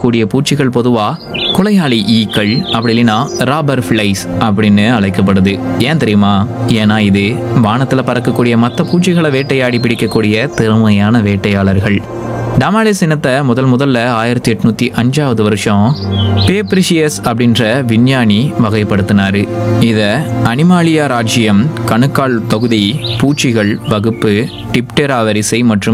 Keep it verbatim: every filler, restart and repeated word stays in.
இருக்கக்கூடிய பூச்சிகள் பொதுவா கொலையாளி ஈக்கள் அப்படி இல்லைன்னா ராபர் ஃபிளைஸ் அப்படின்னு அழைக்கப்படுது. ஏன் தெரியுமா? ஏன்னா இது வானத்துல பறக்கக்கூடிய மற்ற பூச்சிகளை வேட்டையாடி பிடிக்கக்கூடிய திறமையான வேட்டையாளர்கள். டமாலிஸ் இனத்தை முதல் முதல்ல ஆயிரத்தி எட்நூத்தி அஞ்சாவது வருஷம் பேப்ரிஷியஸ் அப்படின்ற விஞ்ஞானி வகைப்படுத்தினாரு. இத அனிமாலியா ராஜ்யம், கணுக்கால் தொகுதி, பூச்சிகள் வகுப்பு, டிப்டெரா வரிசை மற்றும்